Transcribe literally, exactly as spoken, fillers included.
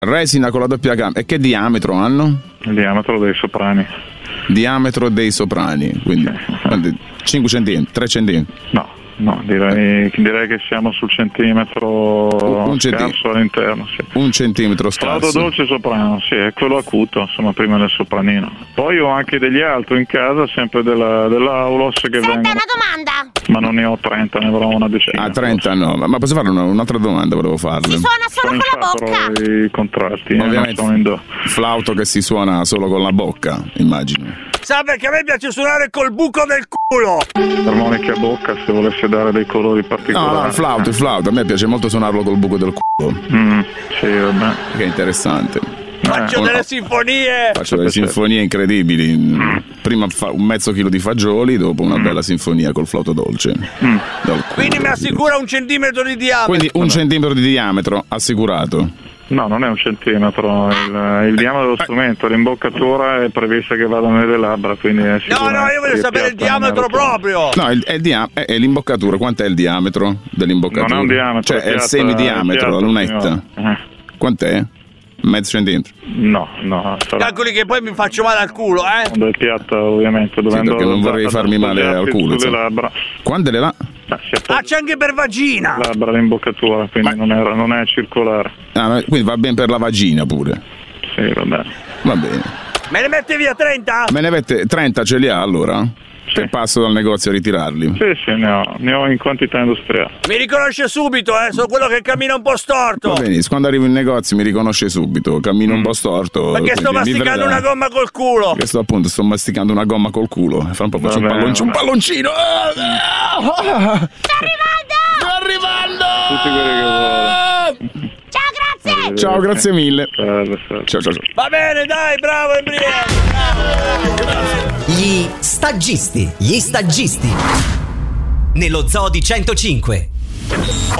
Resina con la doppia gamma. E che diametro hanno? Il diametro dei soprani. Diametro dei soprani, quindi Sì. cinque centimetri, tre centimetri. No, no, direi, direi che siamo sul centimetro Un scarso centimetro. all'interno, sì. Un centimetro Flauto scarso. dolce soprano, sì, è quello acuto, insomma, prima del sopranino. Poi ho anche degli alto in casa, sempre della, dell'Aulos che Senta, vengono, una domanda. ma non ne ho trenta, ne avrò una decina. Ah, trenta no, ma ma posso fare una- un'altra domanda, volevo farle. Si suona solo Sono in con la fa bocca. però i contratti, eh, non Ovviamente. sono in do. Flauto che si suona solo con la bocca, immagino. Sa perché a me piace suonare col buco del culo. Armonica a bocca, se volesse dare dei colori No, particolari. no, il flauto, il flauto, a me piace molto suonarlo col buco del culo, Mm, sì, vabbè. che è interessante. Faccio Eh, delle no. sinfonie. Faccio delle Certo. sinfonie incredibili. Prima fa un mezzo chilo di fagioli, dopo una bella sinfonia col flauto dolce. Mm. Dal culo. Quindi mi assicura un centimetro di diametro. Quindi un centimetro di diametro, assicurato. No, non è un centimetro, il, il diametro dello strumento, l'imboccatura è prevista che vada nelle labbra, quindi è No, sicuramente no, io voglio che sapere il piatta diametro nella rotonda. proprio. No, è, è, il dia- è, è l'imboccatura. Quant'è il diametro dell'imboccatura? Non è un diametro, Cioè, è il piatta- semidiametro, piatta, la lunetta. signore. Eh, Quant'è? Mezzo centimetro. No, no, sarà Calcoli che poi mi faccio male al culo, eh? un del piatto ovviamente, dovendo perché non vorrei farmi male al culo, sulle insomma. labbra. Quante le là? Ah, si appoggia Ah, c'è anche per vagina. la labbra l'imboccatura, quindi Ma- non, è, non è circolare. Ah, ma- quindi va bene per la vagina pure. Sì, va bene. Va bene. Me ne mette via trenta? Me ne avete trenta, ce li ha allora? Che passo dal negozio a ritirarli. Sì, sì, ne ho, ne ho in quantità industriale. Mi riconosce subito, eh? Sono quello che cammina un po' storto. Va benissimo, quando arrivo in negozio mi riconosce subito, cammino un po' storto. Perché sto quindi mi masticando vedrà. una gomma col culo. Che sto appunto, sto masticando una gomma col culo. Fra un po' faccio un, Vabbè, pallonci- un vabbè. palloncino. Sta arrivando! Sto arrivando! Tutti quelli che vuole. Ciao, grazie! Ciao, grazie mille. Salve, salve. Ciao, ciao, ciao. Va bene, dai, bravo Embriano. Gli stagisti, gli stagisti. Nello Zoo di centocinque.